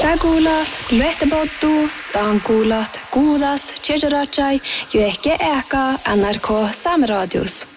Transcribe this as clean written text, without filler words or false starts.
Tää kuulat, luehtepottu, taan kuulat, kuudas, tjejaratjai, jo ehkä eka NRK Sameradius.